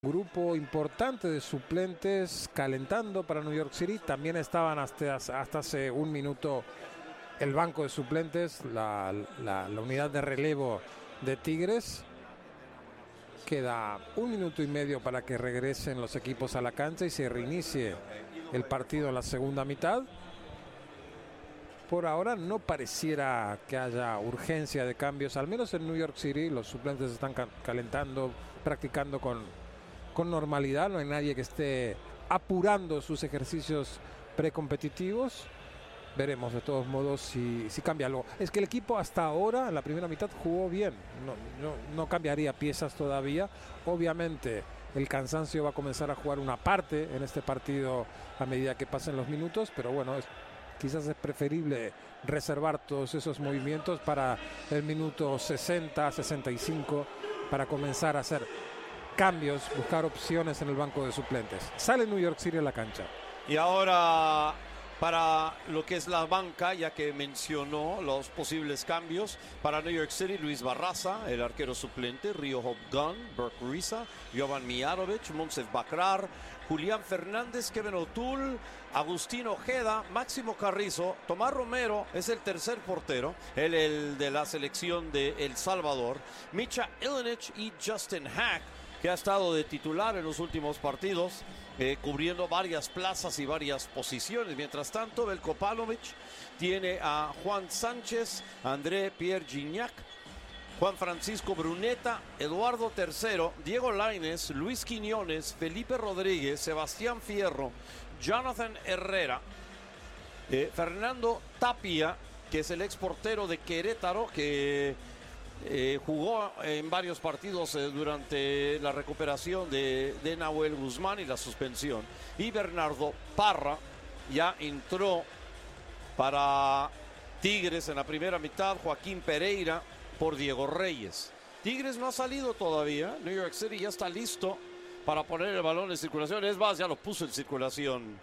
Grupo importante de suplentes calentando para New York City. También estaban hasta hace un minuto el banco de suplentes, la unidad de relevo de Tigres. Queda un minuto y medio para que regresen los equipos a la cancha y se reinicie el partido en la segunda mitad. Por ahora no pareciera que haya urgencia de cambios, al menos en New York City. Los suplentes están calentando, practicando con normalidad. No hay nadie que esté apurando sus ejercicios precompetitivos. Veremos de todos modos si cambia algo. Es que el equipo hasta ahora, en la primera mitad, jugó bien. No cambiaría piezas todavía. Obviamente el cansancio va a comenzar a jugar una parte en este partido a medida que pasen los minutos, pero bueno, quizás es preferible reservar todos esos movimientos para el minuto 60, 65, para comenzar a hacer cambios, buscar opciones en el banco de suplentes. Sale New York City a la cancha. Y ahora, para lo que es la banca, ya que mencionó los posibles cambios, para New York City, Luis Barraza, el arquero suplente, Rio Hopgun, Burke Risa, Jovan Mijarovic, Monsef Bakrar, Julián Fernández, Kevin O'Toole, Agustín Ojeda, Máximo Carrizo, Tomás Romero es el tercer portero, el de la selección de El Salvador, Micha Ilinic y Justin Hack, que ha estado de titular en los últimos partidos, cubriendo varias plazas y varias posiciones. Mientras tanto, Veljko Paunovic tiene a Juan Sánchez, André Pierre Gignac, Juan Francisco Bruneta, Eduardo Tercero, Diego Lainez, Luis Quiñones, Felipe Rodríguez, Sebastián Fierro, Jonathan Herrera, Fernando Tapia, que es el ex portero de Querétaro, que jugó en varios partidos durante la recuperación de Nahuel Guzmán y la suspensión. Y Bernardo Parra ya entró para Tigres en la primera mitad. Joaquín Pereira por Diego Reyes. Tigres no ha salido todavía. New York City ya está listo para poner el balón en circulación. Es más, ya lo puso en circulación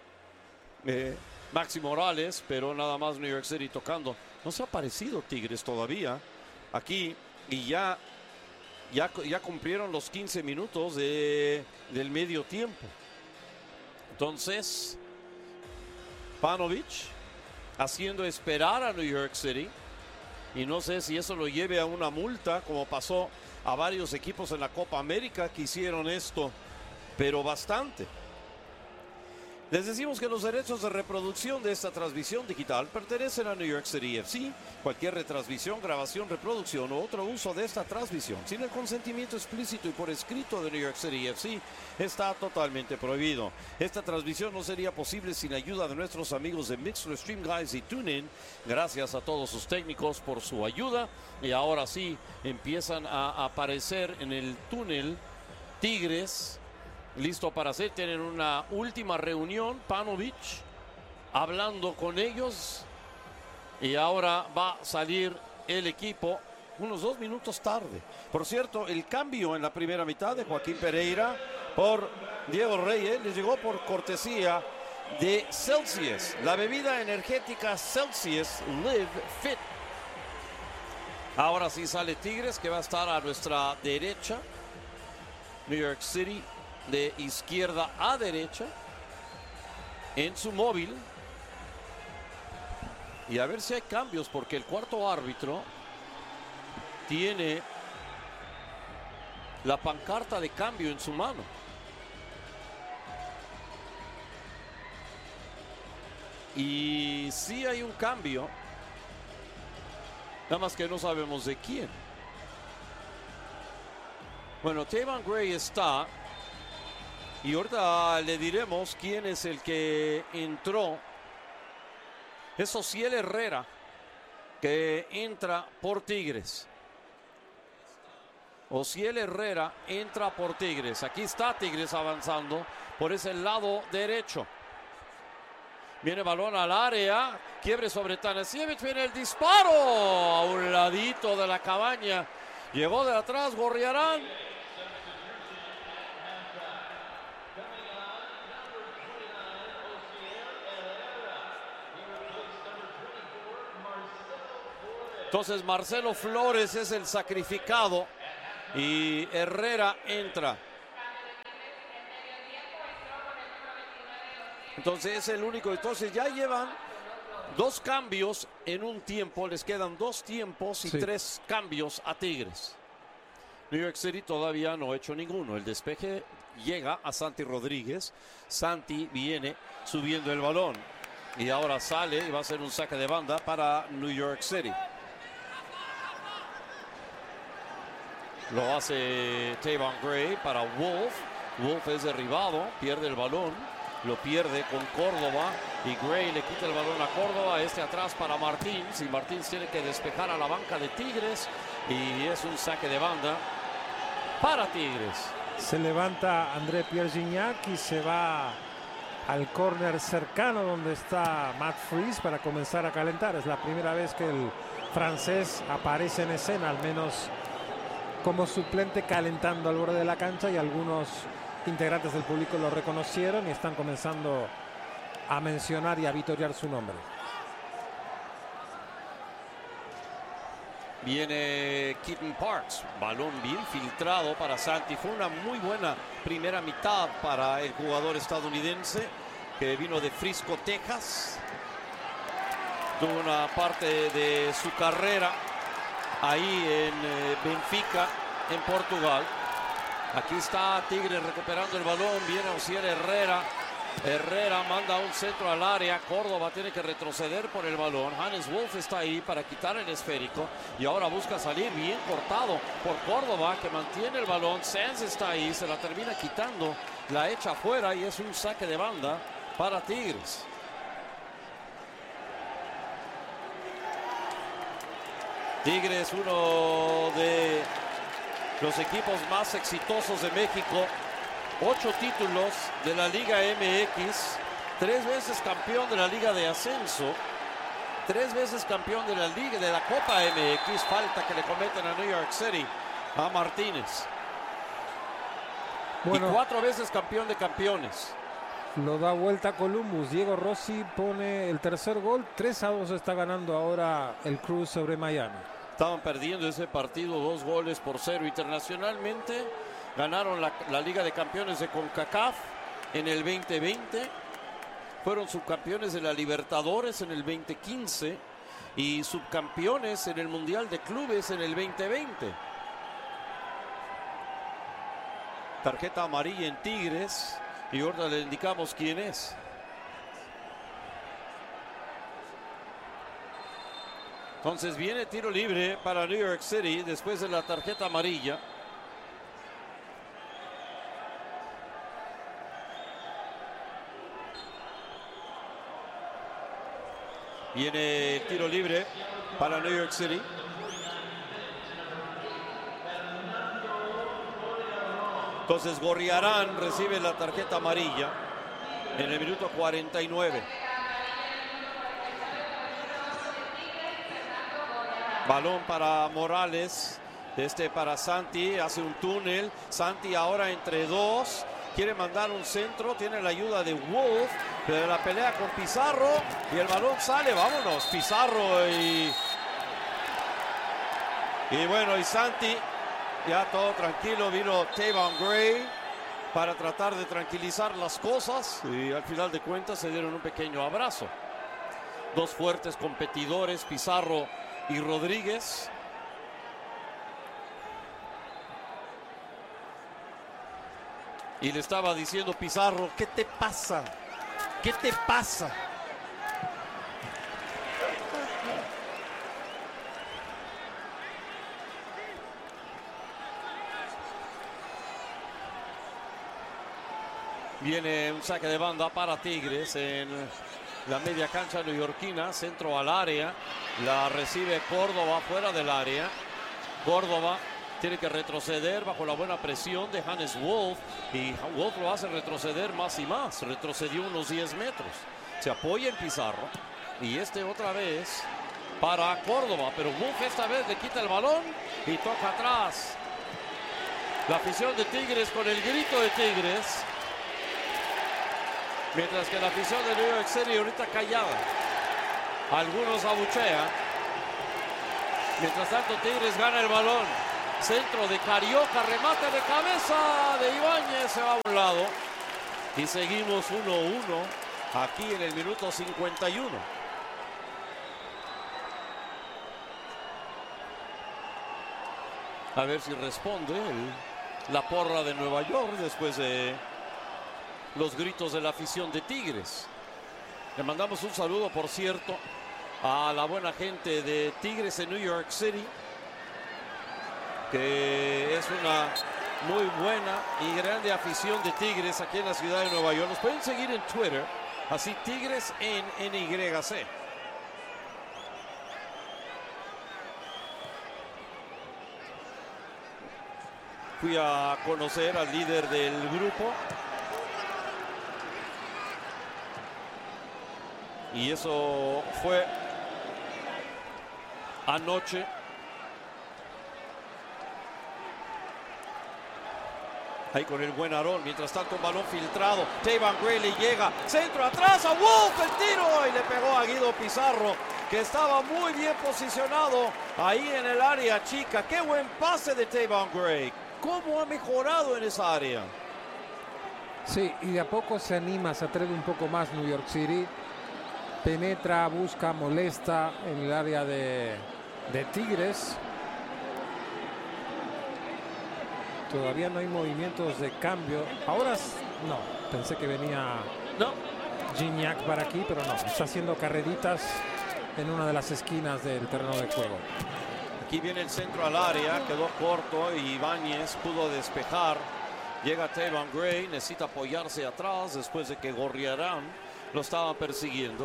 Maxi Morales, pero nada más New York City tocando. No se ha aparecido Tigres todavía aquí, y ya cumplieron los 15 minutos del medio tiempo. Entonces, Paunovic haciendo esperar a New York City, y no sé si eso lo lleve a una multa, como pasó a varios equipos en la Copa América que hicieron esto, pero bastante. Les decimos que los derechos de reproducción de esta transmisión digital pertenecen a New York City FC. Cualquier retransmisión, grabación, reproducción o otro uso de esta transmisión sin el consentimiento explícito y por escrito de New York City FC está totalmente prohibido. Esta transmisión no sería posible sin ayuda de nuestros amigos de Mixler, Stream Guys y TuneIn. Gracias a todos sus técnicos por su ayuda. Y ahora sí empiezan a aparecer en el túnel Tigres, listo para hacer. Tienen una última reunión, Paunovic hablando con ellos, y ahora va a salir el equipo unos 2 minutos tarde. Por cierto, el cambio en la primera mitad de Joaquín Pereira por Diego Reyes les llegó por cortesía de Celsius, la bebida energética Celsius Live Fit. Ahora sí sale Tigres, que va a estar a nuestra derecha. New York City de izquierda a derecha en su móvil, y a ver si hay cambios, porque el cuarto árbitro tiene la pancarta de cambio en su mano. Y sí hay un cambio, nada más que no sabemos de quién. Bueno, Taven Gray está, y ahorita le diremos quién es el que entró. Es Ociel Herrera, que entra por Tigres. Ociel Herrera entra por Tigres. Aquí está Tigres avanzando por ese lado derecho. Viene balón al área. Quiebre sobre Tanasiewicz. Viene el disparo a un ladito de la cabaña. Llegó de atrás Gorriarán. Entonces Marcelo Flores es el sacrificado y Herrera entra. Entonces es el único. Entonces ya llevan 2 cambios en un tiempo. Les quedan 2 tiempos y 3 cambios a Tigres. New York City todavía no ha hecho ninguno. El despeje llega a Santi Rodríguez. Santi viene subiendo el balón. Y ahora sale y va a ser un saque de banda para New York City. Lo hace Tavon Gray para Wolf. Wolf es derribado, pierde el balón. Lo pierde con Córdoba. Y Gray le quita el balón a Córdoba. Atrás para Martins. Y Martins tiene que despejar a la banca de Tigres. Y es un saque de banda para Tigres. Se levanta André Pierre Gignac y se va al córner cercano donde está Matt Freese para comenzar a calentar. Es la primera vez que el francés aparece en escena, al menos como suplente, calentando al borde de la cancha, y algunos integrantes del público lo reconocieron y están comenzando a mencionar y a vitorear su nombre. Viene Keaton Parks, balón bien filtrado para Santi. Fue una muy buena primera mitad para el jugador estadounidense que vino de Frisco, Texas. Tuvo una parte de su carrera ahí en Benfica, en Portugal. Aquí está Tigres recuperando el balón. Viene Osiel Herrera. Herrera manda un centro al área. Córdoba tiene que retroceder por el balón. Hannes Wolf está ahí para quitar el esférico. Y ahora busca salir bien cortado por Córdoba, que mantiene el balón. Sanz está ahí, se la termina quitando. La echa afuera y es un saque de banda para Tigres. Tigres, uno de los equipos más exitosos de México. 8 títulos de la Liga MX, 3 veces campeón de la Liga de Ascenso, 3 veces campeón de la Liga de la Copa MX. Falta que le cometen a New York City a Martínez. Bueno, y 4 veces campeón de campeones. Lo da vuelta Columbus. Diego Rossi pone el tercer gol. 3-2 está ganando ahora el Cruz sobre Miami. Estaban perdiendo ese partido 2-0 internacionalmente. Ganaron la Liga de Campeones de CONCACAF en el 2020. Fueron subcampeones de la Libertadores en el 2015 y subcampeones en el Mundial de Clubes en el 2020. Tarjeta amarilla en Tigres y ahora le indicamos quién es. Entonces viene tiro libre para New York City después de la tarjeta amarilla. Viene el tiro libre para New York City. Entonces Gorriarán recibe la tarjeta amarilla en el minuto 49. Balón para Morales. Para Santi. Hace un túnel. Santi ahora entre 2. Quiere mandar un centro, tiene la ayuda de Wolf, pero la pelea con Pizarro y el balón sale, vámonos, Pizarro y bueno, y Santi, ya todo tranquilo, vino Tavon Gray para tratar de tranquilizar las cosas y al final de cuentas se dieron un pequeño abrazo. 2 fuertes competidores, Pizarro y Rodríguez. Y le estaba diciendo Pizarro, ¿qué te pasa? ¿Qué te pasa? Viene un saque de banda para Tigres en la media cancha neoyorquina, centro al área. La recibe Córdoba fuera del área. Córdoba tiene que retroceder bajo la buena presión de Hannes Wolf y Wolf lo hace retroceder más y más. Retrocedió unos 10 metros. Se apoya en Pizarro y otra vez para Córdoba, pero Wolf esta vez le quita el balón y toca atrás. La afición de Tigres con el grito de Tigres, mientras que la afición de New York City ahorita callada. Algunos abuchean. Mientras tanto Tigres gana el balón. Centro de Carioca, remate de cabeza de Ibáñez, se va a un lado. Y seguimos 1-1 aquí en el minuto 51. A ver si responde la porra de Nueva York después de los gritos de la afición de Tigres. Le mandamos un saludo, por cierto, a la buena gente de Tigres en New York City, que es una muy buena y grande afición de Tigres aquí en la ciudad de Nueva York. Nos pueden seguir en Twitter, así Tigres en NYC. Fui a conocer al líder del grupo. Y eso fue anoche. Ahí con el buen Aarón. Mientras tanto, un balón filtrado. Tayvon Gray le llega. Centro atrás a Wolf. El tiro. Y le pegó a Guido Pizarro, que estaba muy bien posicionado ahí en el área chica. Qué buen pase de Tayvon Gray. ¿Cómo ha mejorado en esa área? Sí, y de a poco se anima, se atreve un poco más New York City. Penetra, busca, molesta en el área de Tigres. Todavía no hay movimientos de cambio. Ahora no, pensé que venía Gignac para aquí, pero no. Está haciendo carreritas en una de las esquinas del terreno de juego. Aquí viene el centro al área, quedó corto y Ibáñez pudo despejar. Llega Tayvon Gray, necesita apoyarse atrás después de que Gorriarán lo estaba persiguiendo.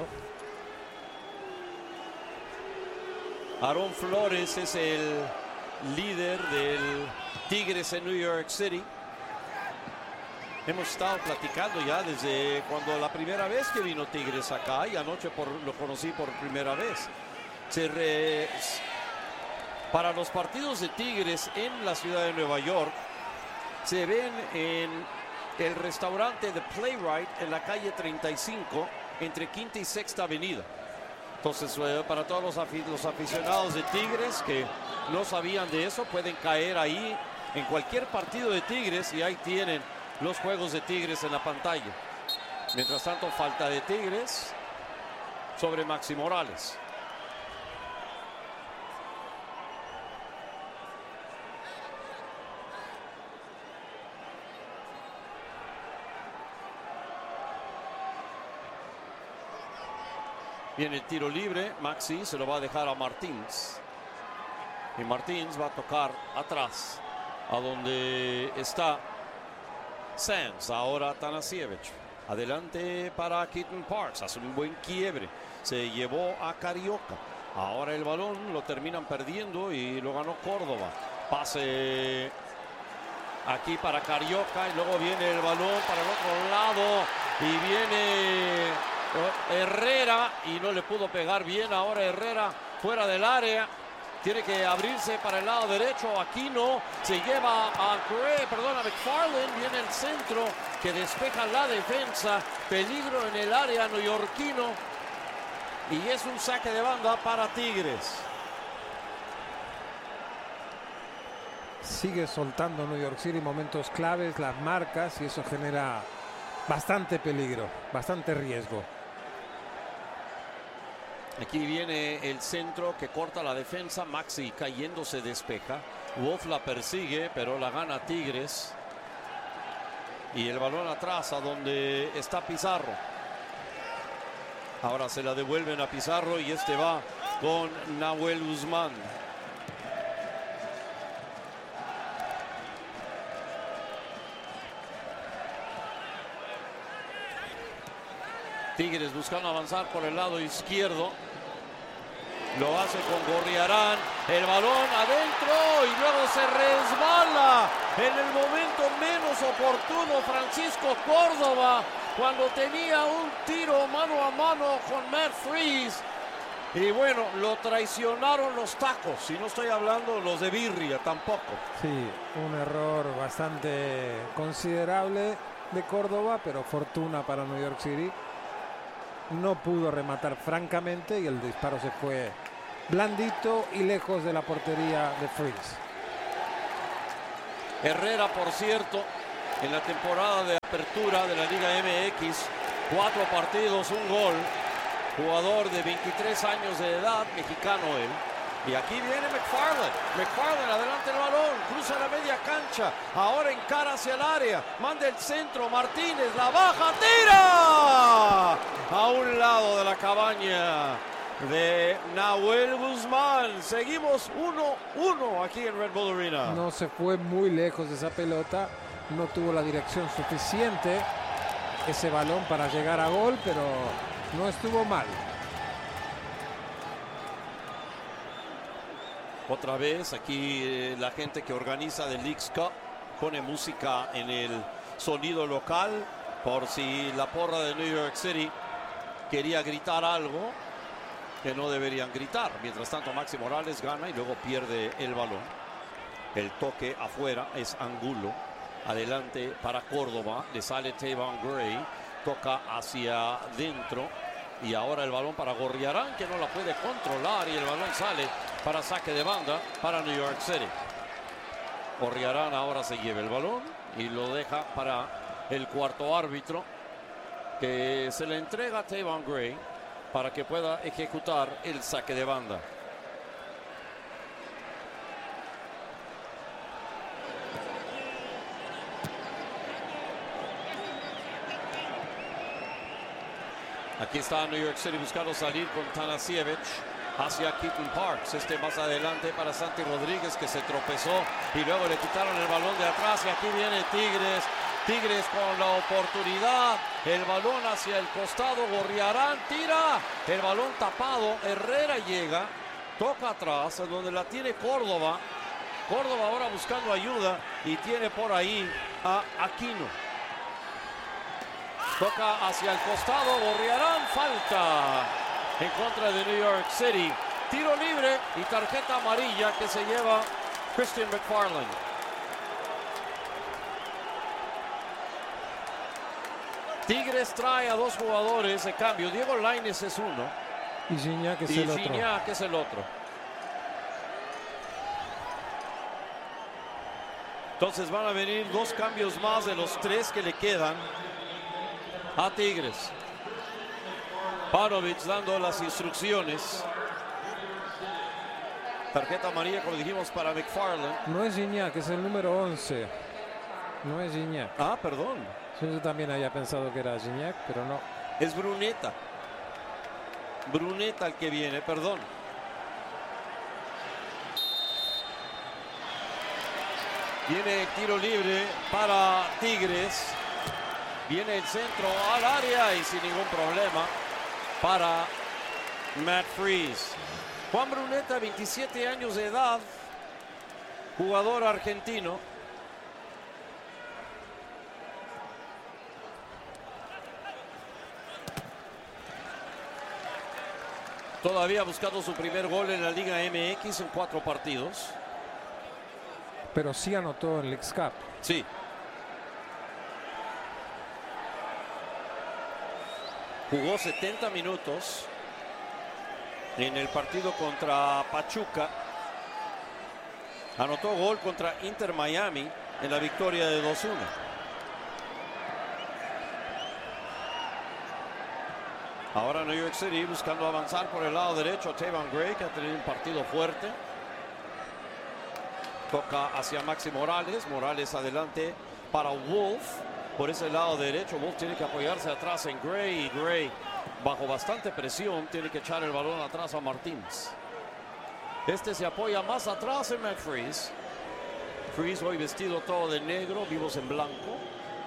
Aarón Flores es el líder del Tigres en New York City. Hemos estado platicando ya desde cuando la primera vez que vino Tigres acá, y anoche lo conocí por primera vez. Para los partidos de Tigres en la ciudad de Nueva York se ven en el restaurante The Playwright en la calle 35 entre Quinta y Sexta Avenida. Entonces, para todos los aficionados de Tigres que no sabían de eso, pueden caer ahí en cualquier partido de Tigres y ahí tienen los juegos de Tigres en la pantalla. Mientras tanto, falta de Tigres sobre Maxi Morales. Viene el tiro libre. Maxi se lo va a dejar a Martins. Y Martins va a tocar atrás, a donde está Sands. Ahora Tanasiewicz. Adelante para Keaton Parks. Hace un buen quiebre. Se llevó a Carioca. Ahora el balón lo terminan perdiendo y lo ganó Córdoba. Pase aquí para Carioca. Y luego viene el balón para el otro lado. Y viene Herrera y no le pudo pegar bien. Ahora Herrera fuera del área, tiene que abrirse para el lado derecho. Aquino se lleva a McFarland. Viene el centro que despeja la defensa. Peligro en el área neoyorquino y es un saque de banda para Tigres. Sigue soltando New York City momentos claves, las marcas, y eso genera bastante peligro, bastante riesgo. Aquí viene el centro que corta la defensa. Maxi cayendo se despeja. Wolf la persigue, pero la gana Tigres. Y el balón atrás a donde está Pizarro. Ahora se la devuelven a Pizarro y este va con Nahuel Guzmán. Tigres buscando avanzar por el lado izquierdo. Lo hace con Gorriarán. El balón adentro y luego se resbala en el momento menos oportuno Francisco Córdoba, cuando tenía un tiro mano a mano con Matt Freese. Y bueno, lo traicionaron los tacos. Y no estoy hablando los de birria tampoco. Sí, un error bastante considerable de Córdoba, pero fortuna para New York City. No pudo rematar francamente y el disparo se fue blandito y lejos de la portería de Freese. Herrera, por cierto, en la temporada de apertura de la Liga MX 4 partidos, un gol. Jugador de 23 años de edad, mexicano él. Y aquí viene McFarland. McFarland adelante el balón, cruza la media cancha. Ahora encara hacia el área. Manda el centro. Martínez la baja, tira. A un lado de la cabaña de Nahuel Guzmán. Seguimos 1-1 aquí en Red Bull Arena. No se fue muy lejos de esa pelota. No tuvo la dirección suficiente ese balón para llegar a gol, pero no estuvo mal. Otra vez aquí la gente que organiza The Leagues Cup pone música en el sonido local por si la porra de New York City quería gritar algo que no deberían gritar. Mientras tanto, Maxi Morales gana y luego pierde el balón. El toque afuera es Angulo. Adelante para Córdoba. Le sale Tavon Gray. Toca hacia adentro. Y ahora el balón para Gorriarán, que no la puede controlar. Y el balón sale para saque de banda para New York City. Gorriarán ahora se lleva el balón y lo deja para el cuarto árbitro, que se le entrega a Tavon Gray para que pueda ejecutar el saque de banda. Aquí está New York City buscando salir con Tanasiewicz hacia Keaton Parks. Más adelante para Santi Rodríguez, que se tropezó y luego le quitaron el balón de atrás. Y aquí viene Tigres. Tigres con la oportunidad. El balón hacia el costado. Gorriarán tira. El balón tapado. Herrera llega. Toca atrás, en donde la tiene Córdoba. Córdoba ahora buscando ayuda y tiene por ahí a Aquino. Toca hacia el costado, Gorriarán, falta en contra de New York City. Tiro libre y tarjeta amarilla que se lleva Christian McFarland. Tigres trae a 2 jugadores de cambio. Diego Lainez es uno. Y Gignac es el otro. Gignac es el otro. Entonces van a venir 2 cambios más de los 3 que le quedan a Tigres. Paunovic dando las instrucciones. Tarjeta amarilla, como dijimos, para McFarland. No es Gignac, es el número 11. No es Gignac. Ah, perdón. Yo también había pensado que era Gignac, pero no. Es Bruneta. Bruneta el que viene, perdón. Viene el tiro libre para Tigres. Viene el centro al área y sin ningún problema para Matt Freese. Juan Bruneta, 27 años de edad, jugador argentino. Todavía buscando su primer gol en la Liga MX en 4 partidos. Pero sí anotó en Leagues Cup. Sí. Jugó 70 minutos en el partido contra Pachuca. Anotó gol contra Inter Miami en la victoria de 2-1. Ahora New York City buscando avanzar por el lado derecho. Tavon Gray, que ha tenido un partido fuerte. Toca hacia Maxi Morales. Morales adelante para Wolf. Por ese lado derecho, Wolf tiene que apoyarse atrás en Gray. Y Gray, bajo bastante presión, tiene que echar el balón atrás a Martínez. Este se apoya más atrás en Matt Freese. Freese hoy vestido todo de negro, vivos en blanco.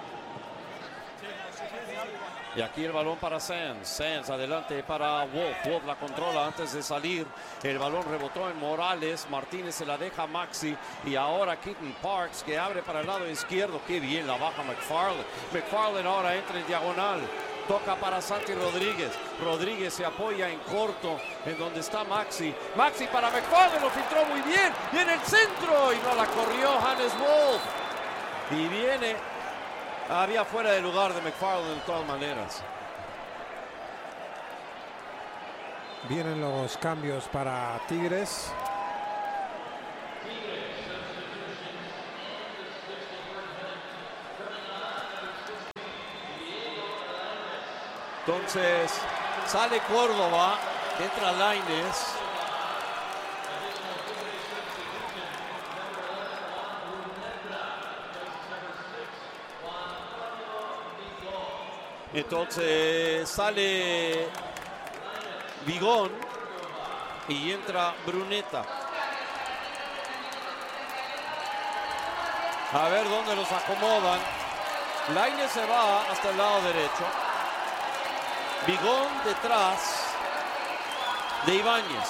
Y aquí el balón para Sands. Sands adelante para Wolf. Wolf la controla antes de salir. El balón rebotó en Morales. Martínez se la deja a Maxi. Y ahora Keaton Parks, que abre para el lado izquierdo. Qué bien la baja McFarland. McFarland ahora entra en diagonal. Toca para Santi Rodríguez. Rodríguez se apoya en corto en donde está Maxi. Maxi para McFarland. Lo filtró muy bien. Viene el centro. Y no la corrió Hannes Wolf. Y viene... Había fuera de lugar de McFarland de todas maneras. Vienen los cambios para Tigres. Entonces sale Córdoba, entra Lainez. Entonces sale Vigón y entra Bruneta. A ver dónde los acomodan. Lainez se va hasta el lado derecho. Vigón detrás de Ibáñez.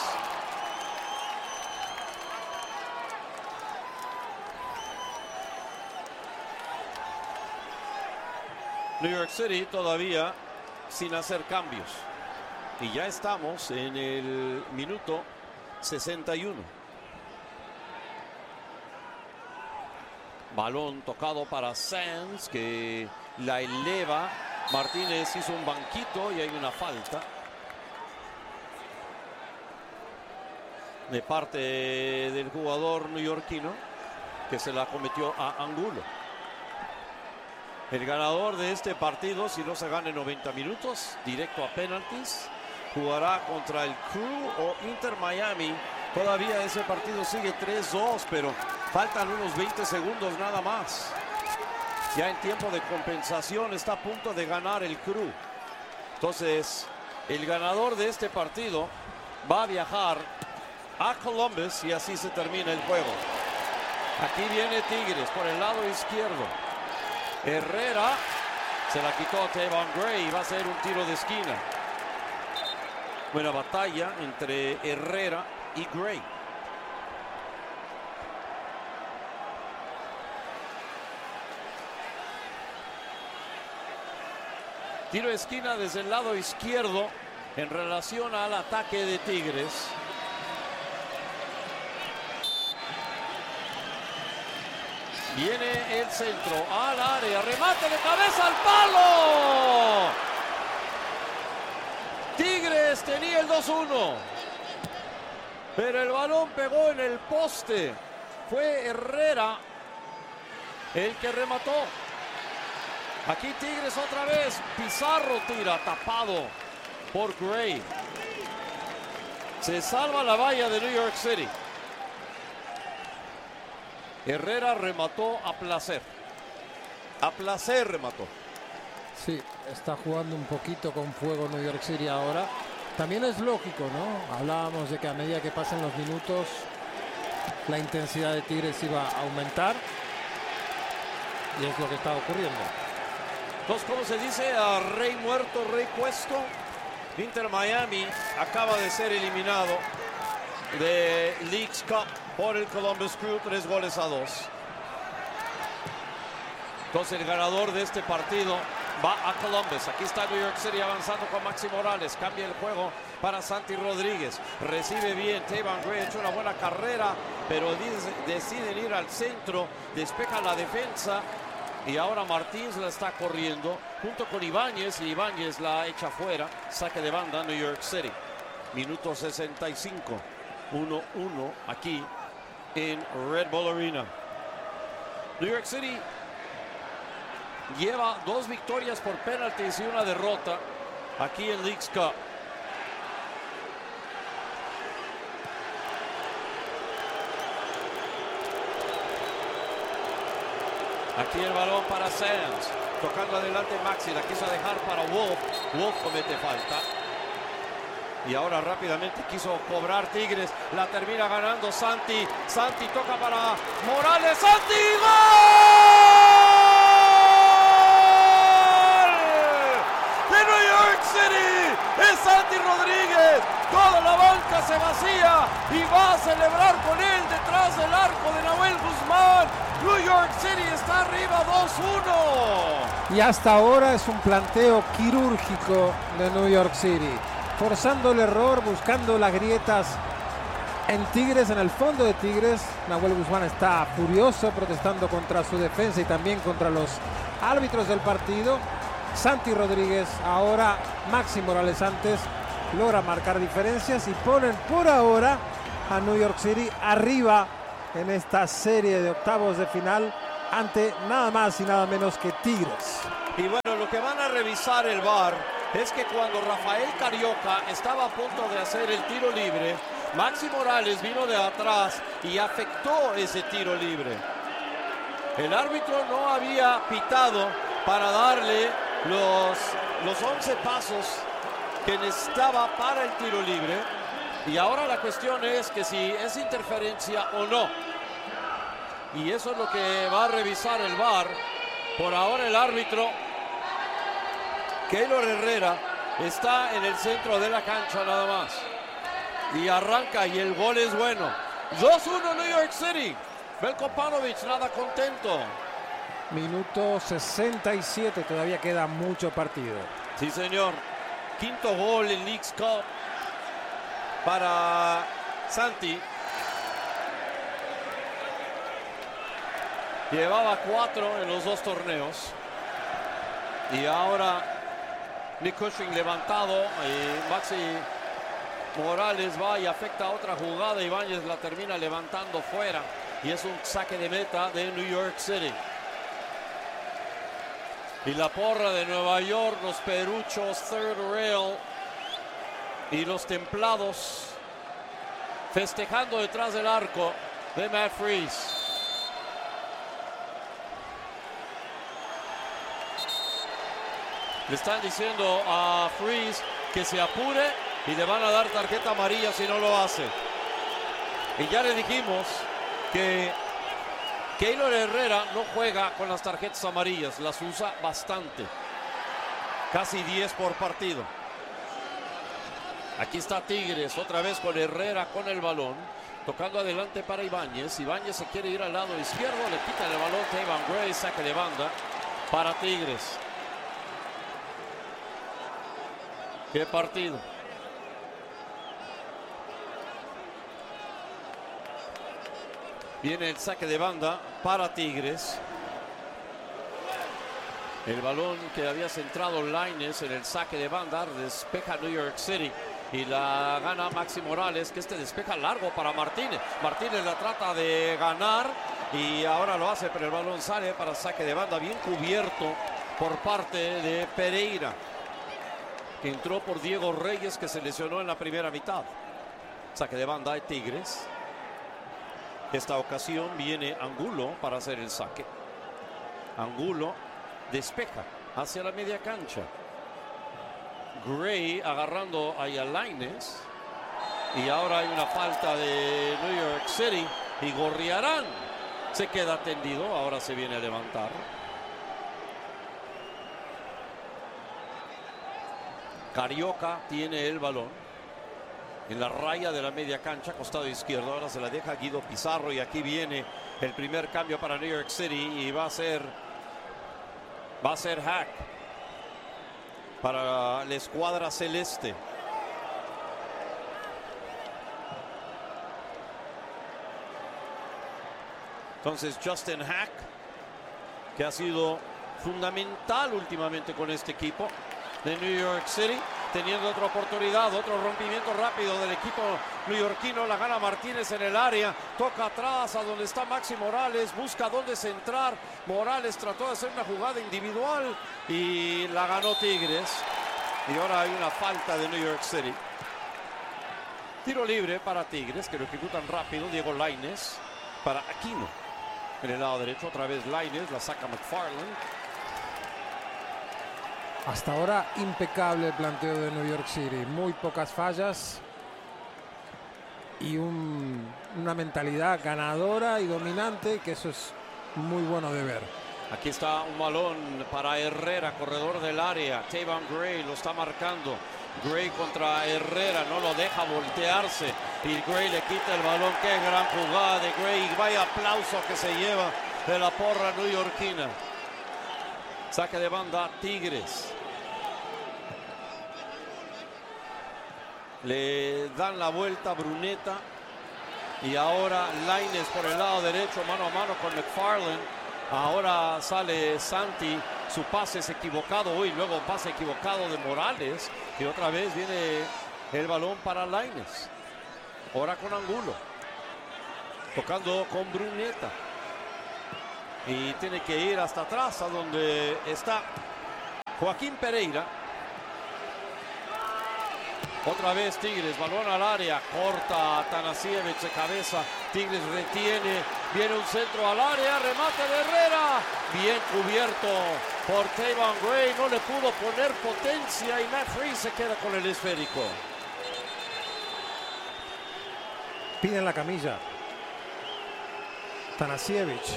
New York City todavía sin hacer cambios. Y ya estamos en el minuto 61. Balón tocado para Sands, que la eleva. Martínez hizo un banquito y hay una falta de parte del jugador neoyorquino, que se la cometió a Angulo. El ganador de este partido, si no se gana en 90 minutos, directo a penaltis, jugará contra el Crew o Inter Miami. Todavía ese partido sigue 3-2, pero faltan unos 20 segundos nada más. Ya en tiempo de compensación está a punto de ganar el Crew. Entonces, el ganador de este partido va a viajar a Columbus y así se termina el juego. Aquí viene Tigres por el lado izquierdo. Herrera se la quitó a Tavon Gray y va a ser un tiro de esquina. Buena batalla entre Herrera y Gray. Tiro de esquina desde el lado izquierdo en relación al ataque de Tigres. Viene el centro al área, remate de cabeza al palo. Tigres tenía el 2-1, pero el balón pegó en el poste. Fue Herrera el que remató. Aquí Tigres otra vez. Pizarro tira, tapado por Gray. Se salva la valla de New York City. Herrera remató a placer. A placer remató. Sí, está jugando un poquito con fuego New York City ahora. También es lógico, ¿no? Hablábamos de que a medida que pasan los minutos, la intensidad de Tigres iba a aumentar. Y es lo que está ocurriendo. Entonces, ¿cómo se dice? A rey muerto, rey puesto. Inter Miami acaba de ser eliminado de Leagues Cup por el Columbus Crew, 3-2. Entonces, el ganador de este partido va a Columbus. Aquí está New York City avanzando con Maxi Morales. Cambia el juego para Santi Rodríguez. Recibe bien. Tavon Gray ha hecho una buena carrera, pero deciden ir al centro. Despeja la defensa. Y ahora Martins la está corriendo junto con Ibáñez. Y Ibáñez la echa fuera. Saque de banda New York City. Minuto 65. 1-1 aquí en Red Bull Arena. New York City lleva 2 victorias por penaltis y una derrota aquí en Leagues Cup. Aquí el balón para Sands. Tocando adelante Maxi. La quiso dejar para Wolf. Wolf comete falta. Y ahora rápidamente quiso cobrar Tigres. La termina ganando Santi. Santi toca para Morales. ¡Santi! ¡Gol! ¡De New York City! ¡Es Santi Rodríguez! Toda la banca se vacía y va a celebrar con él detrás del arco de Nahuel Guzmán. New York City está arriba 2-1. Y hasta ahora es un planteo quirúrgico de New York City. Forzando el error, buscando las grietas en Tigres, en el fondo de Tigres. Nahuel Guzmán está furioso, protestando contra su defensa y también contra los árbitros del partido. Santi Rodríguez, ahora Maxi Morales antes, logra marcar diferencias y ponen por ahora a New York City arriba en esta serie de octavos de final ante nada más y nada menos que Tigres. Y bueno, lo que van a revisar el VAR es que cuando Rafael Carioca estaba a punto de hacer el tiro libre, Maxi Morales vino de atrás y afectó ese tiro libre. El árbitro no había pitado para darle los 11 pasos que necesitaba para el tiro libre. Y ahora la cuestión es que si es interferencia o no. Y eso es lo que va a revisar el VAR. Por ahora el árbitro, Keylor Herrera, está en el centro de la cancha nada más. Y arranca y el gol es bueno. 2-1 New York City. Veljko Paunovic nada contento. Minuto 67, todavía queda mucho partido. Sí, señor. Quinto gol en Leagues Cup para Santi. Llevaba 4 en los 2 torneos. Y ahora Nick Cushing levantado. Y Maxi Morales va y afecta a otra jugada. Ibáñez la termina levantando fuera. Y es un saque de meta de New York City. Y la porra de Nueva York, los Peruchos, Third Rail y los Templados festejando detrás del arco de Matt Freese. Le están diciendo a Freese que se apure y le van a dar tarjeta amarilla si no lo hace. Y ya le dijimos que Keylor Herrera no juega con las tarjetas amarillas, las usa bastante. Casi 10 por partido. Aquí está Tigres, otra vez con Herrera con el balón. Tocando adelante para Ibáñez. Ibáñez se quiere ir al lado izquierdo, le quitan el balón Taban Gray, saque de banda para Tigres. Qué partido. Viene el saque de banda para Tigres. El balón que había centrado Lainez en el saque de banda despeja New York City y la gana Maxi Morales, que despeja largo para Martínez. Martínez la trata de ganar y ahora lo hace, pero el balón sale para saque de banda bien cubierto por parte de Pereira, que entró por Diego Reyes, que se lesionó en la primera mitad. Saque de banda de Tigres. Esta ocasión viene Angulo para hacer el saque. Angulo despeja hacia la media cancha. Gray agarrando ahí a Lainez. Y ahora hay una falta de New York City. Y Gorriarán se queda tendido. Ahora se viene a levantar. Carioca tiene el balón en la raya de la media cancha, costado izquierdo. Ahora se la deja Guido Pizarro y aquí viene el primer cambio para New York City y va a ser Hack para la escuadra celeste. Entonces Justin Hack, que ha sido fundamental últimamente con este equipo de New York City, teniendo otra oportunidad, otro rompimiento rápido del equipo neoyorquino. La gana Martínez en el área, toca atrás a donde está Maxi Morales, busca dónde centrar. Morales trató de hacer una jugada individual y la ganó Tigres. Y ahora hay una falta de New York City. Tiro libre para Tigres, que lo ejecutan rápido. Diego Lainez para Aquino. En el lado derecho otra vez Lainez, la saca McFarland. Hasta ahora impecable el planteo de New York City, muy pocas fallas y una mentalidad ganadora y dominante, que eso es muy bueno de ver. Aquí está un balón para Herrera, corredor del área. Taban Gray lo está marcando. Gray contra Herrera, no lo deja voltearse y Gray le quita el balón. Qué gran jugada de Gray, vaya aplauso que se lleva de la porra neoyorquina. Saque de banda Tigres. Le dan la vuelta a Bruneta. Y ahora Lainez por el lado derecho, mano a mano con McFarland. Ahora sale Santi. Su pase es equivocado. Y luego pase equivocado de Morales. Y otra vez viene el balón para Lainez. Ahora con Angulo. Tocando con Bruneta. Y tiene que ir hasta atrás, a donde está Joaquín Pereira. Otra vez Tigres, balón al área, corta Tanasiewicz de cabeza, Tigres retiene, viene un centro al área, remate de Herrera, bien cubierto por Tayvon Gray, no le pudo poner potencia y Matt Freese se queda con el esférico. Piden la camilla. Tanasiewicz.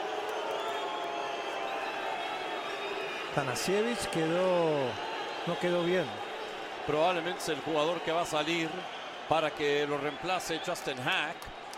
Tanasiewicz no quedó bien. Probablemente es el jugador que va a salir para que lo reemplace Justin Hack.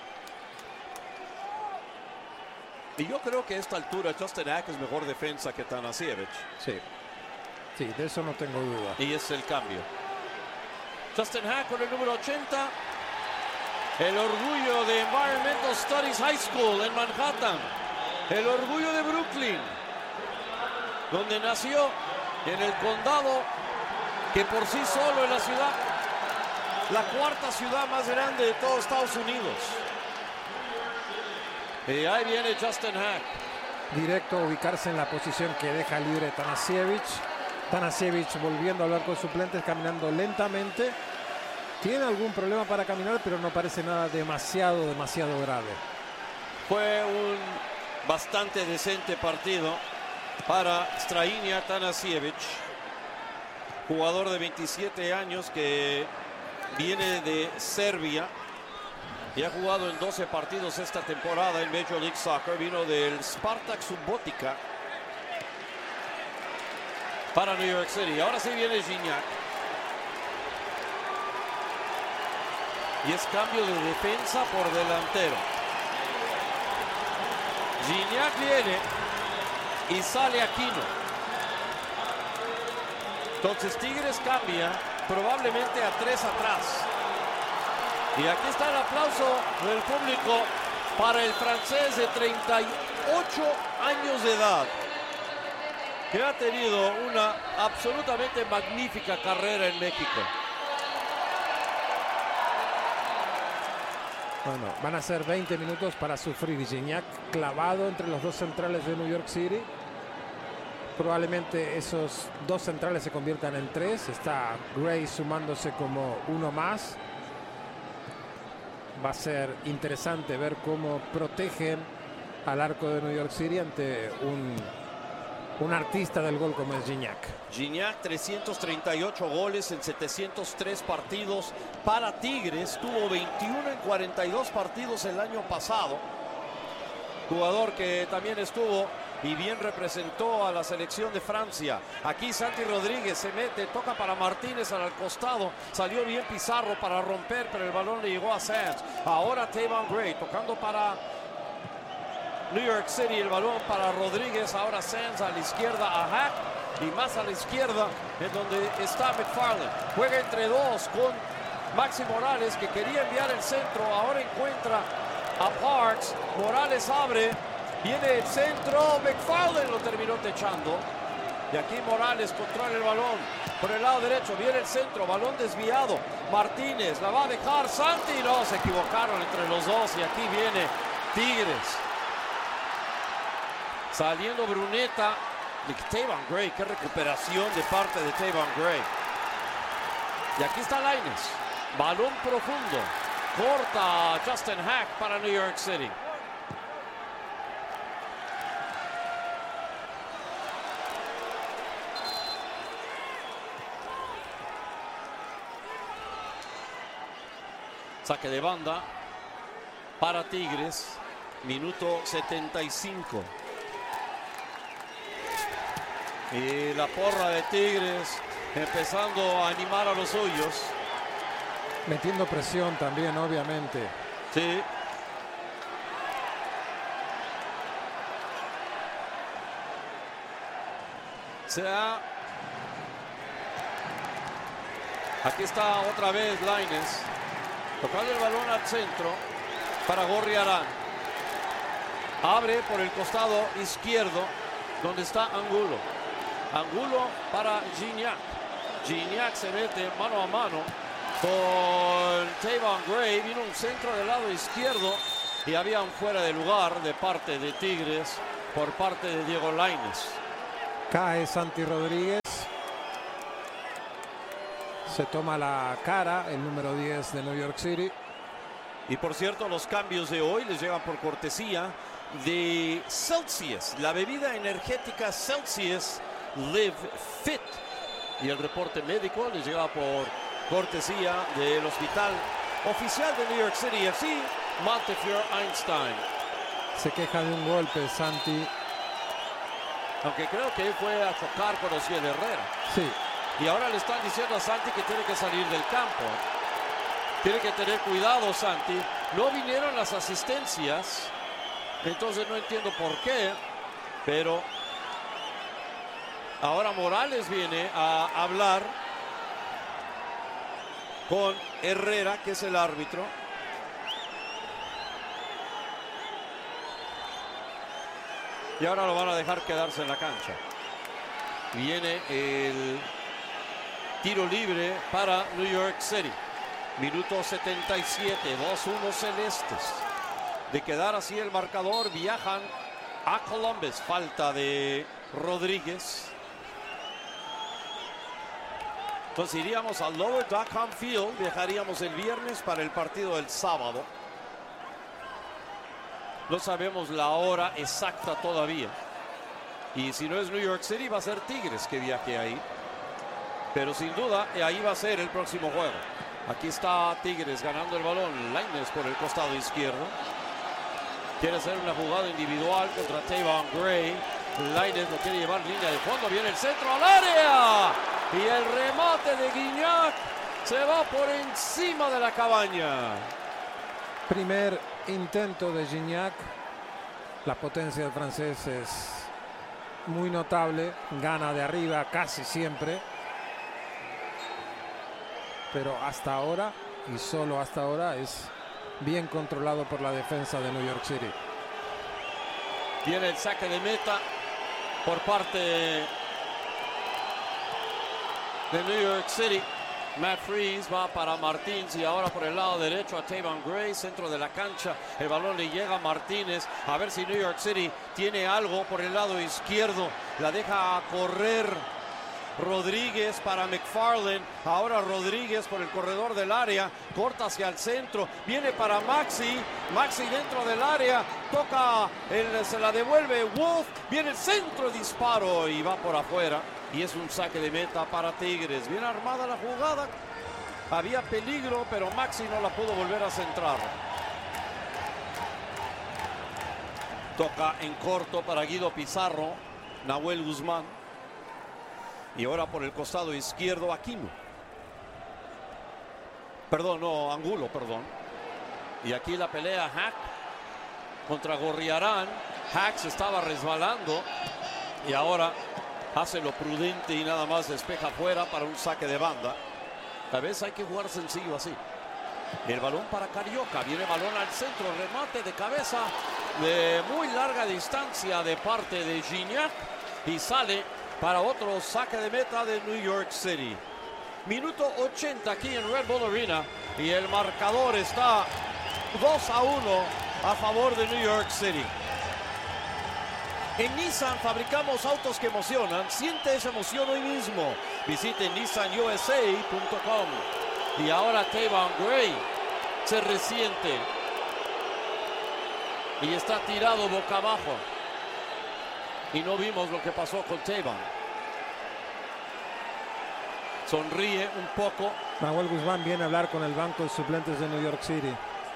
Y yo creo que a esta altura Justin Hack es mejor defensa que Tanasiewicz. Sí, de eso no tengo duda. Y es el cambio. Justin Hack con el número 80. El orgullo de Environmental Studies High School en Manhattan. El orgullo de Brooklyn, donde nació, en el condado que por sí solo es la ciudad, la cuarta ciudad más grande de todo Estados Unidos. Y ahí viene Justin Hack. Directo a ubicarse en la posición que deja libre Tanasiewicz. Tanasiewicz volviendo al arco de suplentes, caminando lentamente. Tiene algún problema para caminar, pero no parece nada demasiado grave. Fue un bastante decente partido para Strahinja Tanasiewicz, jugador de 27 años que viene de Serbia y ha jugado en 12 partidos esta temporada en Major League Soccer. Vino del Spartak Subotica para New York City. Ahora sí viene Gignac. Y es cambio de defensa por delantero. Gignac viene y sale Aquino. Entonces Tigres cambia probablemente a 3 atrás. Y aquí está el aplauso del público para el francés de 38 años de edad, que ha tenido una absolutamente magnífica carrera en México. Bueno, van a ser 20 minutos para sufrir. Gignac clavado entre los dos centrales de New York City. Probablemente esos dos centrales se conviertan en 3. Está Gray sumándose como uno más. Va a ser interesante ver cómo protegen al arco de New York City ante un artista del gol como es Gignac. Gignac, 338 goles en 703 partidos para Tigres. Tuvo 21 en 42 partidos el año pasado. Jugador que también estuvo y bien representó a la selección de Francia. Aquí Santi Rodríguez se mete, toca para Martínez al costado. Salió bien Pizarro para romper, pero el balón le llegó a Sands. Ahora Tayvon Gray tocando para New York City, el balón para Rodríguez. Ahora Sands a la izquierda a Hack y más a la izquierda en donde está McFarland. Juega entre dos con Maxi Morales, que quería enviar el centro. Ahora encuentra a Parks. Morales abre. Viene el centro, McFarland lo terminó techando. Y aquí Morales controla el balón por el lado derecho. Viene el centro, balón desviado. Martínez la va a dejar. Santi, no, se equivocaron entre los dos. Y aquí viene Tigres. Saliendo Bruneta de Tayvon Gray. Qué recuperación de parte de Tayvon Gray. Y aquí está Lainez. Balón profundo. Corta Justin Hack para New York City. Saque de banda para Tigres, minuto 75. Y la porra de Tigres empezando a animar a los suyos. Metiendo presión también, obviamente. Sí. Aquí está otra vez Lainez. Tocando el balón al centro para Gorriarán. Abre por el costado izquierdo donde está Angulo. Angulo para Gignac. Gignac se mete mano a mano con Tayvon Gray. Vino un centro del lado izquierdo y había un fuera de lugar de parte de Tigres por parte de Diego Lainez. Cae Santi Rodríguez. Se toma la cara el número 10 de New York City. Y por cierto, los cambios de hoy les llegan por cortesía de Celsius, la bebida energética Celsius Live Fit. Y el reporte médico les llega por cortesía del hospital oficial de New York City FC, Montefiore Einstein. Se queja de un golpe Santi. Aunque creo que él fue a chocar con Osiel Herrera. Sí. Y ahora le están diciendo a Santi que tiene que salir del campo. Tiene que tener cuidado Santi. No vinieron las asistencias. Entonces no entiendo por qué. Pero ahora Morales viene a hablar con Herrera, que es el árbitro. Y ahora lo van a dejar quedarse en la cancha. Viene el tiro libre para New York City. Minuto 77, 2-1 celestes. De quedar así el marcador, viajan a Columbus. Falta de Rodríguez. Entonces iríamos al Lower.com Field. Viajaríamos el viernes para el partido del sábado. No sabemos la hora exacta todavía. Y si no es New York City, va a ser Tigres que viaje ahí. Pero sin duda, ahí va a ser el próximo juego. Aquí está Tigres ganando el balón. Lainez por el costado izquierdo. Quiere hacer una jugada individual contra Tavon Gray. Lainez lo quiere llevar línea de fondo. Viene el centro al área. Y el remate de Gignac se va por encima de la cabaña. Primer intento de Gignac. La potencia del francés es muy notable. Gana de arriba casi siempre. Pero hasta ahora, y solo hasta ahora, es bien controlado por la defensa de New York City. Viene el saque de meta por parte de New York City. Matt Freese va para Martins y ahora por el lado derecho a Tavon Gray, centro de la cancha. El balón le llega a Martínez. A ver si New York City tiene algo por el lado izquierdo. La deja correr Rodríguez para McFarland. Ahora Rodríguez por el corredor del área. Corta hacia el centro. Viene para Maxi. Maxi dentro del área. Toca, se la devuelve Wolf. Viene el centro, disparo y va por afuera. Y es un saque de meta para Tigres. Bien armada la jugada. Había peligro, pero Maxi no la pudo volver a centrar. Toca en corto para Guido Pizarro. Nahuel Guzmán. Y ahora por el costado izquierdo Aquino. Perdón, no, Angulo, perdón. Y aquí la pelea Hack contra Gorriarán. Hack se estaba resbalando. Y ahora hace lo prudente y nada más despeja afuera para un saque de banda. Tal vez hay que jugar sencillo así. El balón para Carioca. Viene balón al centro. Remate de cabeza de muy larga distancia de parte de Gignac. Y sale para otro saque de meta de New York City. Minuto 80 aquí en Red Bull Arena. Y el marcador está 2-1 a favor de New York City. En Nissan fabricamos autos que emocionan. Siente esa emoción hoy mismo. Visite nissanusa.com. Y ahora Tavon Gray se resiente. Y está tirado boca abajo. Y no vimos lo que pasó con Tavon. Sonríe un poco. Nahuel Guzmán viene a hablar con el banco de suplentes de New York City.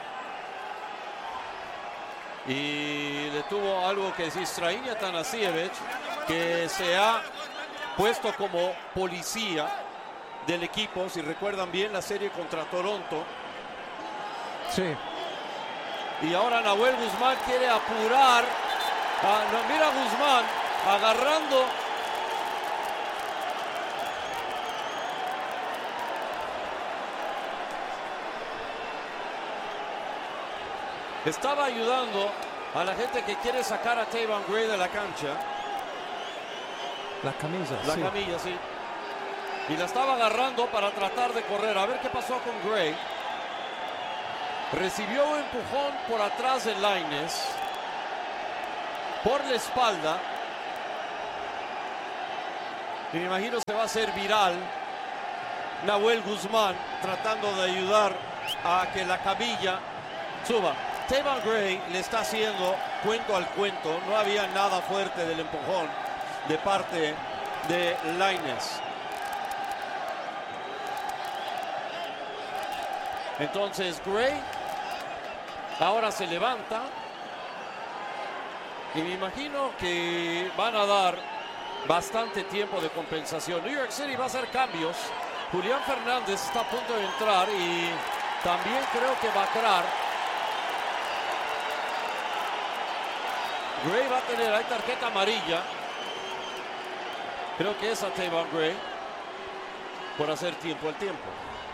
Y le tuvo algo que decir Strahinja Atanasievich, que se ha puesto como policía del equipo. Si recuerdan bien la serie contra Toronto. Sí. Y ahora Nahuel Guzmán quiere apurar. Mira Guzmán agarrando. Estaba ayudando a la gente que quiere sacar a Tavon Gray de la cancha. La camisa. La camilla, sí. Y la estaba agarrando para tratar de correr. A ver qué pasó con Gray. Recibió un empujón por atrás de Lainez. Por la espalda. Y me imagino se va a hacer viral Nahuel Guzmán tratando de ayudar a que la camilla suba. Tayvon Gray le está haciendo cuento al cuento. No había nada fuerte del empujón de parte de Lainez. Entonces Gray ahora se levanta y me imagino que van a dar bastante tiempo de compensación. New York City va a hacer cambios. Julián Fernández está a punto de entrar y también creo que Bacrar. Gray va a tener, hay tarjeta amarilla. Creo que es a Tayvon Gray por hacer tiempo al tiempo.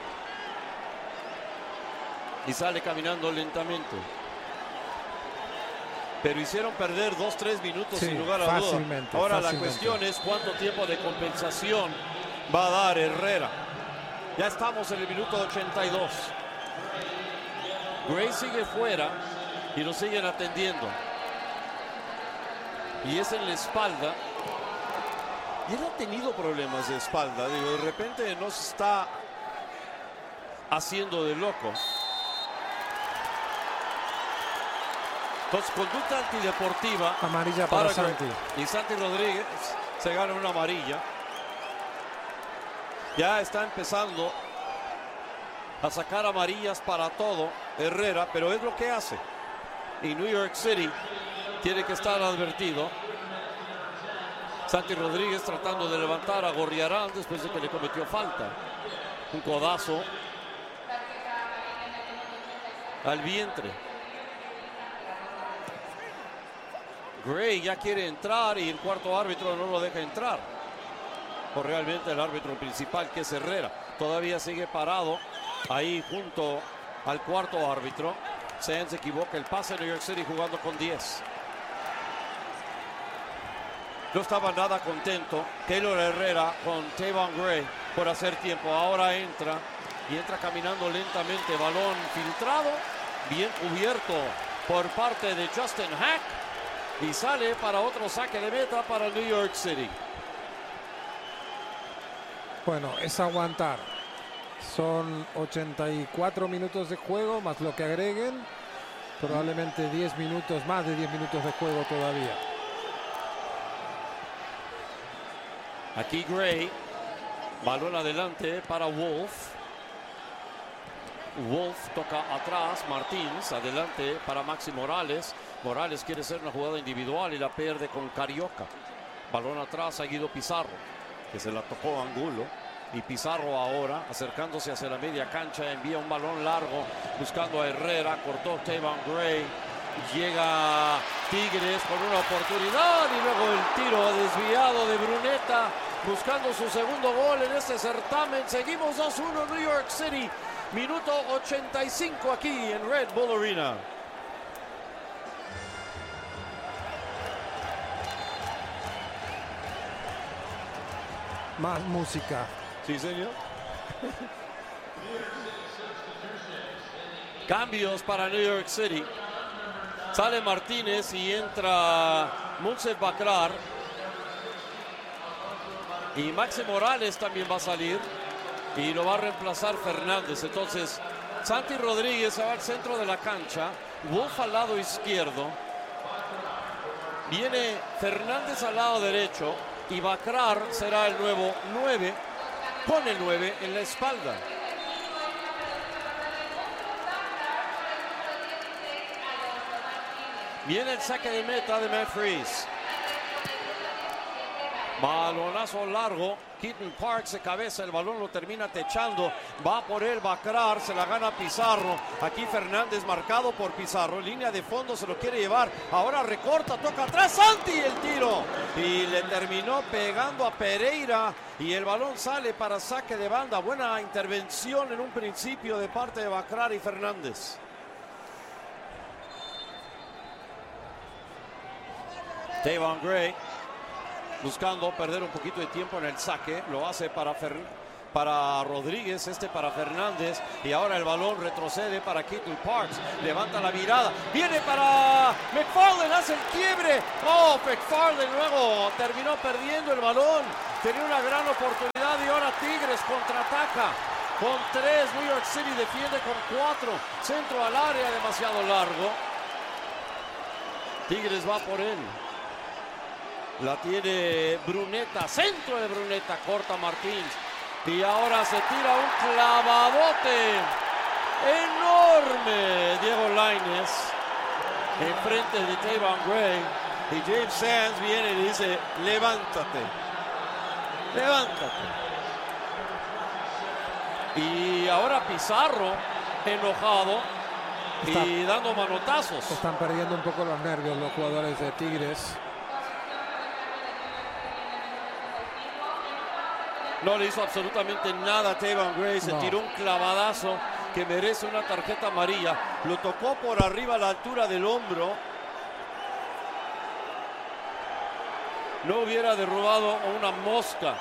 Y sale caminando lentamente. Pero hicieron perder 2-3 minutos sin lugar a duda. Ahora la cuestión es cuánto tiempo de compensación va a dar Herrera. Ya estamos en el minuto 82. Gray sigue fuera y lo siguen atendiendo. Y es en la espalda. Y él ha tenido problemas de espalda. Digo, de repente no se está haciendo de loco. Entonces, conducta antideportiva. Amarilla para Santi. Y Santi Rodríguez se gana una amarilla. Ya está empezando a sacar amarillas para todo Herrera, pero es lo que hace. Y New York City tiene que estar advertido. Santi Rodríguez tratando de levantar a Gorriarán después de que le cometió falta. Un codazo al vientre. Gray ya quiere entrar y el cuarto árbitro no lo deja entrar. O realmente el árbitro principal, que es Herrera, todavía sigue parado ahí junto al cuarto árbitro. Se equivoca el pase. New York City jugando con 10. No estaba nada contento Keylor Herrera con Tayvon Gray por hacer tiempo. Ahora entra y entra caminando lentamente. Balón filtrado, bien cubierto por parte de Justin Hack. Y sale para otro saque de meta para New York City. Bueno, es aguantar. Son 84 minutos de juego, más lo que agreguen. Probablemente 10 minutos, más de 10 minutos de juego todavía. Aquí Gray. Balón adelante para Wolf. Wolf toca atrás. Martins adelante para Maxi Morales. Morales quiere hacer una jugada individual y la pierde con Carioca. Balón atrás a Guido Pizarro, que se la tocó Angulo. Y Pizarro ahora acercándose hacia la media cancha, envía un balón largo buscando a Herrera. Cortó Tayvon Gray. Llega Tigres con una oportunidad y luego el tiro desviado de Bruneta buscando su segundo gol en este certamen. Seguimos 2-1 New York City. Minuto 85 aquí en Red Bull Arena. Más música. Sí, señor. Cambios para New York City. Sale Martínez y entra Munsef Bacrar. Y Maxi Morales también va a salir. Y lo va a reemplazar Fernández. Entonces, Santi Rodríguez va al centro de la cancha. Wolf al lado izquierdo. Viene Fernández al lado derecho. Y Bacrar será el nuevo 9, con el 9 en la espalda. Viene el saque de meta de Matt Freese. Balonazo largo. Keaton Park se cabeza, el balón lo termina techando. Va por él Bacrar, se la gana Pizarro. Aquí Fernández marcado por Pizarro. Línea de fondo, se lo quiere llevar. Ahora recorta, toca atrás. Santi el tiro. Y le terminó pegando a Pereira. Y el balón sale para saque de banda. Buena intervención en un principio de parte de Bacrar y Fernández. Tayvon Gray buscando perder un poquito de tiempo en el saque. Lo hace para Rodríguez, para Fernández. Y ahora el balón retrocede para Keaton Parks. Levanta la mirada. Viene para McFarland, hace el quiebre. Oh, McFarland luego terminó perdiendo el balón. Tenía una gran oportunidad y ahora ahora Tigres contraataca con 3, New York City defiende con 4, centro al área demasiado largo. Tigres va por él. La tiene Bruneta, centro de Bruneta, corta Martins. Y ahora se tira un clavadote enorme. Diego Lainez enfrente de Tayvon Gray. Y James Sands viene y dice, levántate, levántate. Y ahora Pizarro enojado y dando manotazos. Están perdiendo un poco los nervios los jugadores de Tigres. No le hizo absolutamente nada a Tayvon Gray. Se tiró un clavadazo que merece una tarjeta amarilla. Lo tocó por arriba a la altura del hombro. No hubiera derrubado una mosca.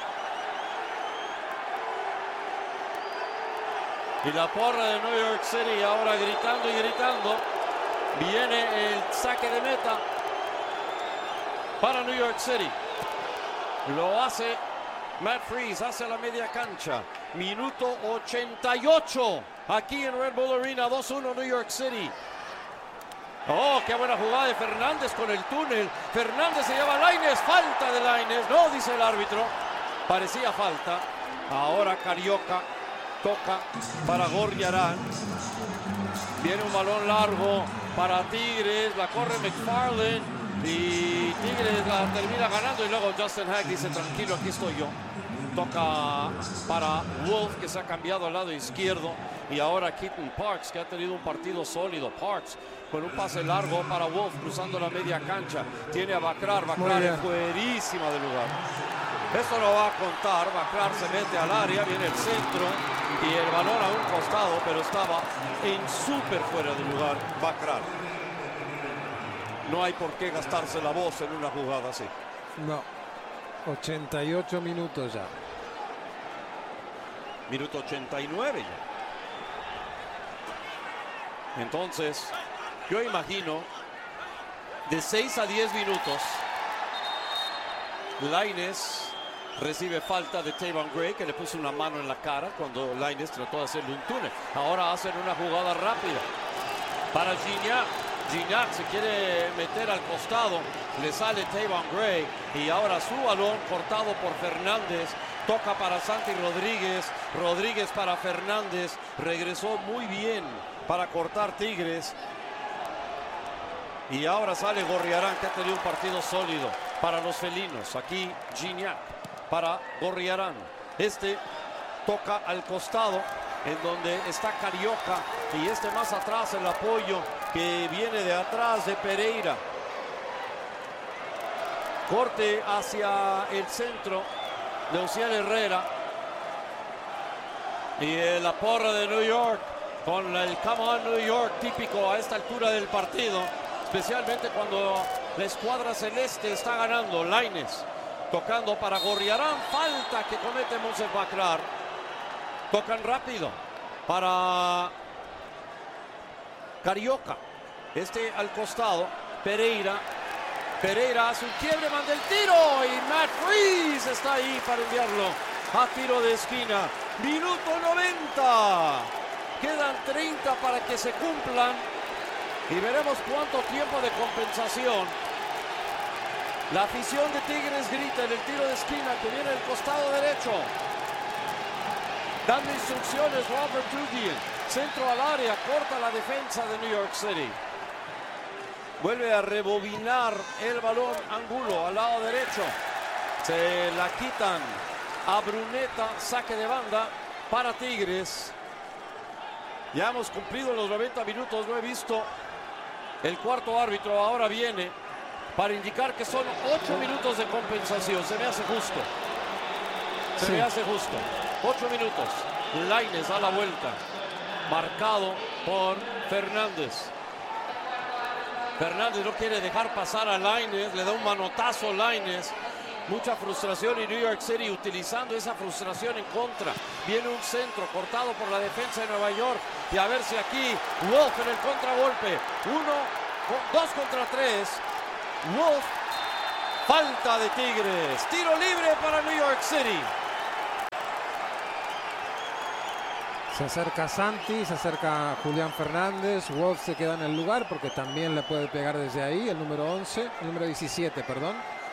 Y la porra de New York City ahora gritando y gritando. Viene el saque de meta para New York City. Lo hace Matt Freese hacia la media cancha. Minuto 88 aquí en Red Bull Arena. 2-1 New York City. Oh, qué buena jugada de Fernández con el túnel. Fernández se lleva a Lainez. Falta de Lainez. No, dice el árbitro. Parecía falta. Ahora Carioca toca para Gorriarán. Viene un balón largo para Tigres. La corre McFarland. Y Tigres la termina ganando. Y luego Justin Hack dice, tranquilo, aquí estoy yo. Toca para Wolf, que se ha cambiado al lado izquierdo. Y ahora Keaton Parks, que ha tenido un partido sólido. Parks con un pase largo para Wolf, cruzando la media cancha. Tiene a Bacrar. Bacrar es fuerísima de lugar. Esto lo va a contar. Bacrar se mete al área, viene el centro. Y el balón a un costado, pero estaba en súper fuera de lugar Bacrar. No hay por qué gastarse la voz en una jugada así. No. 88 minutos ya. Minuto 89 ya. Entonces, yo imagino de 6 a 10 minutos, Lainez recibe falta de Tayvon Gray, que le puso una mano en la cara cuando Lainez trató de hacerle un túnel. Ahora hacen una jugada rápida para Gignac. Gignac se quiere meter al costado, le sale Tayvon Gray y ahora su balón cortado por Fernández. Toca para Santi Rodríguez, Rodríguez para Fernández. Regresó muy bien para cortar Tigres. Y ahora sale Gorriarán, que ha tenido un partido sólido para los felinos. Aquí Gignac para Gorriarán. Este toca al costado, en donde está Carioca. Y este más atrás, el apoyo que viene de atrás de Pereira. Corte hacia el centro de Ociel Herrera. Y la porra de New York, con el Come On New York típico a esta altura del partido. Especialmente cuando la escuadra celeste está ganando. Lainez tocando para Gorriarán. Falta que comete Monsef Bacrar. Tocan rápido para Carioca. Este al costado. Pereira. Pereira hace un quiebre, manda el tiro. Y Matt Freese está ahí para enviarlo a tiro de esquina. Minuto 90. Quedan 30 para que se cumplan. Y veremos cuánto tiempo de compensación. La afición de Tigres grita en el tiro de esquina que viene del costado derecho. Dando instrucciones Robert Duguin. Centro al área, corta la defensa de New York City. Vuelve a rebobinar el balón Angulo al lado derecho. Se la quitan a Bruneta. Saque de banda para Tigres. Ya hemos cumplido los 90 minutos. No he visto el cuarto árbitro. Ahora viene para indicar que son 8 minutos de compensación. Se me hace justo. Se me hace justo. 8 minutos. Lainez a la vuelta. Marcado por Fernández. Fernández no quiere dejar pasar a Lainez. Le da un manotazo a Lainez. Mucha frustración y New York City utilizando esa frustración en contra. Viene un centro cortado por la defensa de Nueva York. Y a ver si aquí Wolf en el contragolpe. 2 contra 3. Wolf. Falta de Tigres. Tiro libre para New York City. Se acerca Santi, se acerca Julián Fernández. Wolf se queda en el lugar porque también le puede pegar desde ahí. El número 11, el número 17, perdón.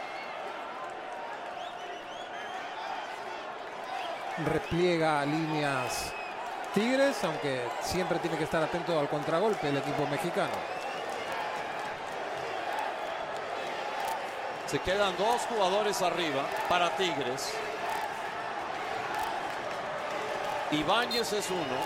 Repliega líneas Tigres, aunque siempre tiene que estar atento al contragolpe el equipo mexicano. Se quedan 2 jugadores arriba para Tigres. Ibáñez es uno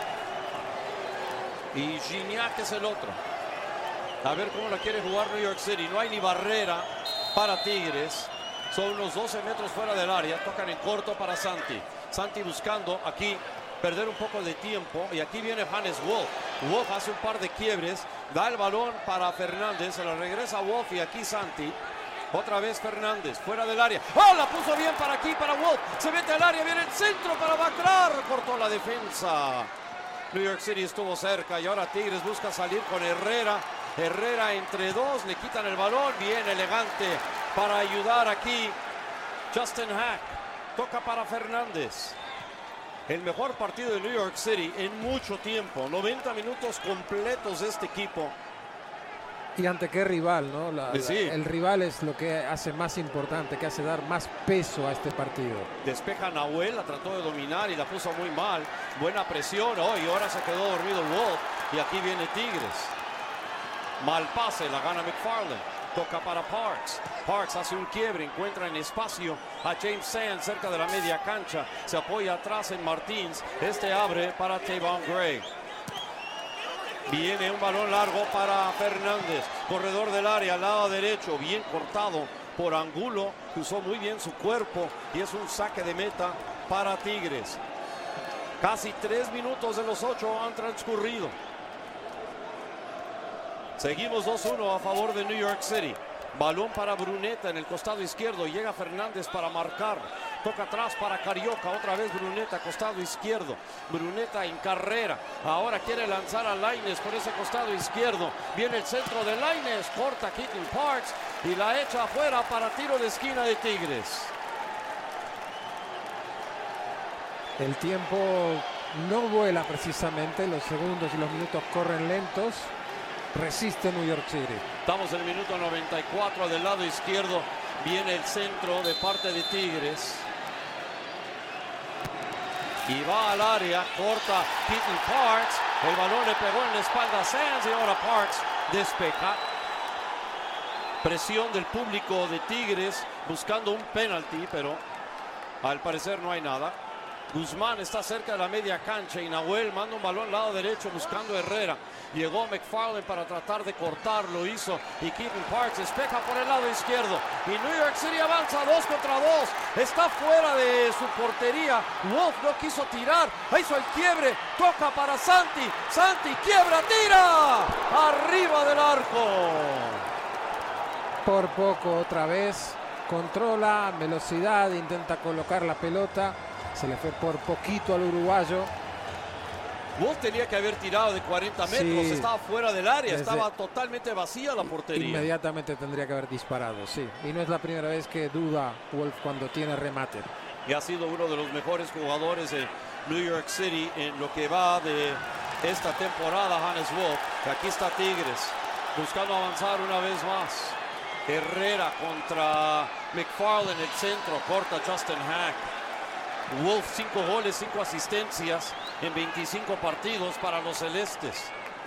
y Gignac es el otro. A ver cómo la quiere jugar New York City. No hay ni barrera para Tigres. Son unos 12 metros fuera del área. Tocan en corto para Santi. Santi buscando aquí perder un poco de tiempo. Y aquí viene Hannes Wolf. Wolf hace un par de quiebres. Da el balón para Fernández. Se lo regresa a Wolf y aquí Santi. Otra vez Fernández, fuera del área. ¡Oh! La puso bien para aquí, para Wolf. Se mete al área, viene el centro para Bacrar. Cortó la defensa. New York City estuvo cerca y ahora Tigres busca salir con Herrera. Herrera entre dos, le quitan el balón. Bien elegante para ayudar aquí Justin Hack. Toca para Fernández. El mejor partido de New York City en mucho tiempo. 90 minutos completos de este equipo. Y ante qué rival, ¿no? Sí. El rival es lo que hace más importante, que hace dar más peso a este partido. Despeja Nahuel, la trató de dominar y la puso muy mal. Buena presión, y ahora se quedó dormido Wolf. Y aquí viene Tigres. Mal pase, la gana McFarland. Toca para Parks. Parks hace un quiebre, encuentra en espacio a James Sands cerca de la media cancha. Se apoya atrás en Martins. Este abre para Tavon Gray. Viene un balón largo para Fernández. Corredor del área, al lado derecho. Bien cortado por Angulo, que usó muy bien su cuerpo. Y es un saque de meta para Tigres. Casi 3 minutos de los 8 han transcurrido. Seguimos 2-1 a favor de New York City. Balón para Bruneta en el costado izquierdo. Llega Fernández para marcar. Toca atrás para Carioca. Otra vez Bruneta, costado izquierdo. Bruneta en carrera. Ahora quiere lanzar a Lainez por ese costado izquierdo. Viene el centro de Lainez. Corta Keaton Parks y la echa afuera para tiro de esquina de Tigres. El tiempo no vuela precisamente. Los segundos y los minutos corren lentos. Resiste New York City. Estamos en el minuto 94 del lado izquierdo. Viene el centro de parte de Tigres. Y va al área. Corta Keaton Parks. El balón le pegó en la espalda a Sands y ahora Parks despeja. Presión del público de Tigres buscando un penalti, pero al parecer no hay nada. Guzmán está cerca de la media cancha y Nahuel manda un balón al lado derecho buscando a Herrera. Llegó McFarland para tratar de cortar, lo hizo. Y Keaton Parks despeja por el lado izquierdo. Y New York City avanza 2 contra 2. Está fuera de su portería. Wolf no quiso tirar. Hizo el quiebre. Toca para Santi. Santi quiebra, tira. Arriba del arco. Por poco otra vez. Controla, velocidad, intenta colocar la pelota. Se le fue por poquito al uruguayo. Wolf tenía que haber tirado de 40 metros, sí. Estaba fuera del área, estaba totalmente vacía la portería. Inmediatamente tendría que haber disparado, sí. Y no es la primera vez que duda Wolf cuando tiene remate. Y ha sido uno de los mejores jugadores de New York City en lo que va de esta temporada, Hannes Wolf. Aquí está Tigres, buscando avanzar una vez más. Herrera contra McFarland en el centro, corta Justin Hack. Wolf 5 goles, 5 asistencias en 25 partidos para los celestes.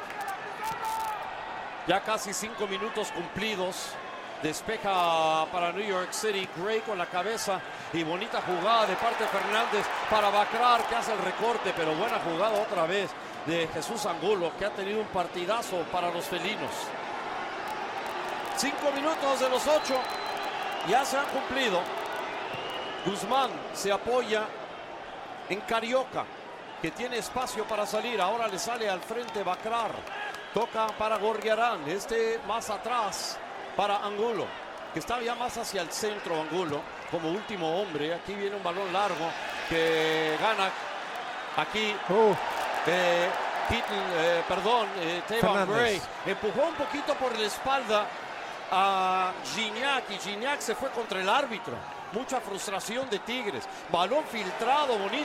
Ya casi 5 minutos cumplidos. Despeja para New York City. Gray con la cabeza y bonita jugada de parte de Fernández para Bacrar, que hace el recorte, pero buena jugada otra vez de Jesús Angulo, que ha tenido un partidazo para los felinos. 5 minutos de los 8 ya se han cumplido. Guzmán se apoya en Carioca, que tiene espacio para salir. Ahora le sale al frente Bacrar. Toca para Gorriarán. Más atrás para Angulo, que está ya más hacia el centro Angulo, como último hombre. Aquí viene un balón largo que gana aquí. Tavon Gray. Empujó un poquito por la espalda a Gignac y Gignac se fue contra el árbitro. Mucha frustración de Tigres. Balón filtrado, bonito.